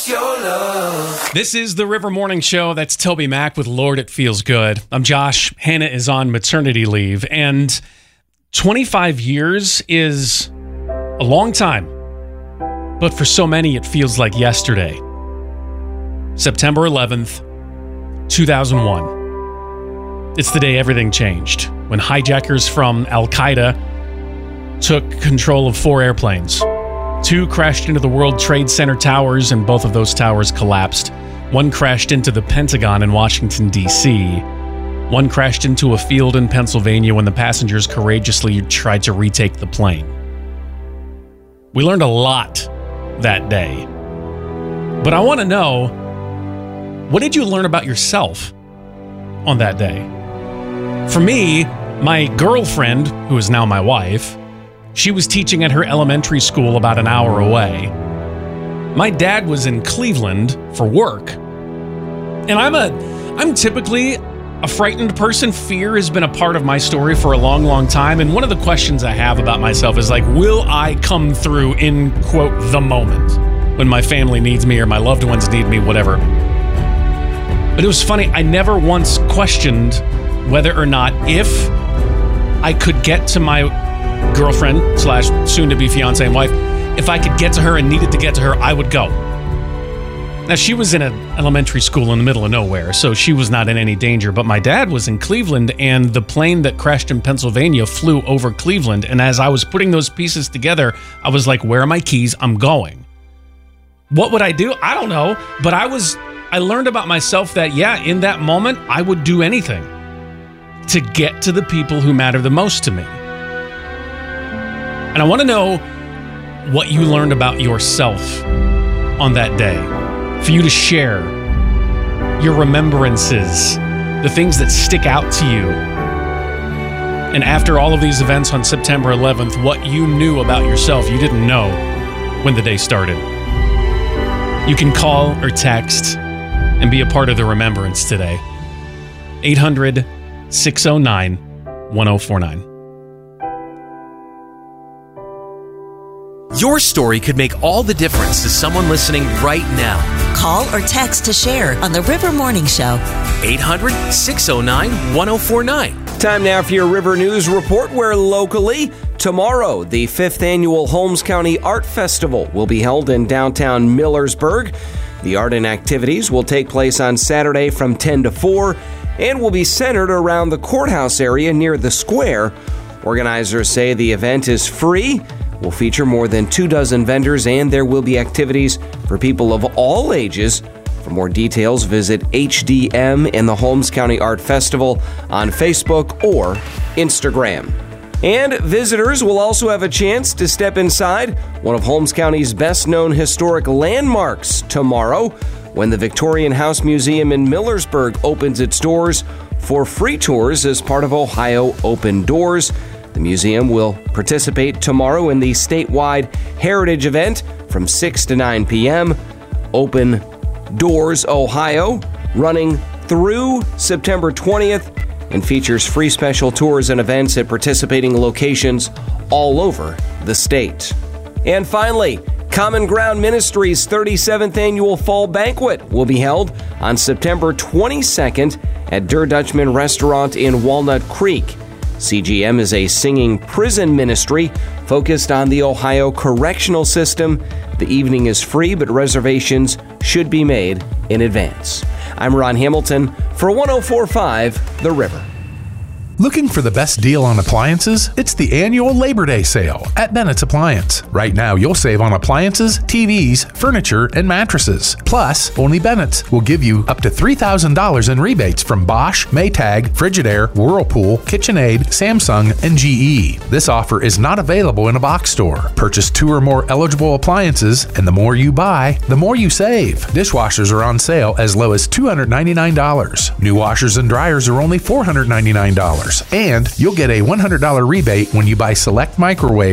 your love. This is the River Morning Show. That's Toby Mac with Lord, It Feels Good. I'm Josh. Hannah is on maternity leave, and 25 years is a long time, but for so many, it feels like yesterday. September 11th, 2001. It's the day everything changed, when hijackers from Al-Qaeda took control of 4 airplanes. 2 crashed into the World Trade Center towers, and both of those towers collapsed. 1 crashed into the Pentagon in Washington, D.C. 1 crashed into a field in Pennsylvania when the passengers courageously tried to retake the plane. We learned a lot that day. But I want to know, what did you learn about yourself on that day? For me, my girlfriend, who is now my wife, she was teaching at her elementary school about an hour away. My dad was in Cleveland for work. And I'm typically a frightened person. Fear has been a part of my story for a long, long time. And one of the questions I have about myself is like, will I come through in, quote, the moment when my family needs me or my loved ones need me, whatever. But it was funny. I never once questioned whether or not if I could get to my girlfriend / soon-to-be fiance and wife, if I could get to her and needed to get to her, I would go. Now, she was in an elementary school in the middle of nowhere, so she was not in any danger, but my dad was in Cleveland, and the plane that crashed in Pennsylvania flew over Cleveland, and as I was putting those pieces together, I was like, where are my keys? I'm going. What would I do? I don't know, but I learned about myself that, yeah, in that moment, I would do anything to get to the people who matter the most to me. And I want to know what you learned about yourself on that day. For you to share your remembrances, the things that stick out to you. And after all of these events on September 11th, what you knew about yourself you didn't know when the day started. You can call or text and be a part of the remembrance today. 800-609-1049. Your story could make all the difference to someone listening right now. Call or text to share on the River Morning Show. 800-609-1049. Time now for your River News Report, where locally, tomorrow, the 5th Annual Holmes County Art Festival will be held in downtown Millersburg. The art and activities will take place on Saturday from 10 to 4 and will be centered around the courthouse area near the square. Organizers say the event is free, will feature more than 24 vendors, and there will be activities for people of all ages. For more details, visit HDM and the Holmes County Art Festival on Facebook or Instagram. And visitors will also have a chance to step inside one of Holmes County's best-known historic landmarks tomorrow when the Victorian House Museum in Millersburg opens its doors for free tours as part of Ohio Open Doors. The museum will participate tomorrow in the statewide Heritage event from 6 to 9 p.m. Open Doors Ohio, running through September 20th, and features free special tours and events at participating locations all over the state. And finally, Common Ground Ministries' 37th Annual Fall Banquet will be held on September 22nd at Der Dutchman Restaurant in Walnut Creek. CGM is a singing prison ministry focused on the Ohio correctional system. The evening is free, but reservations should be made in advance. I'm Ron Hamilton for 104.5 The River. Looking for the best deal on appliances? It's the annual Labor Day sale at Bennett's Appliance. Right now, you'll save on appliances, TVs, furniture, and mattresses. Plus, only Bennett's will give you up to $3,000 in rebates from Bosch, Maytag, Frigidaire, Whirlpool, KitchenAid, Samsung, and GE. This offer is not available in a box store. Purchase 2 or more eligible appliances, and the more you buy, the more you save. Dishwashers are on sale as low as $299. New washers and dryers are only $499. And you'll get a $100 rebate when you buy select microwaves